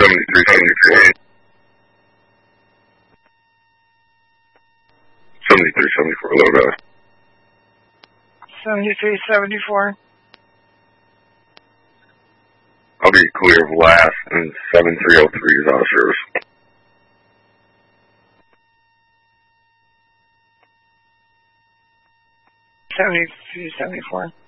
7374. 7374, low guy. 7374. I'll be clear of last, and 7303 is out of service. 7374.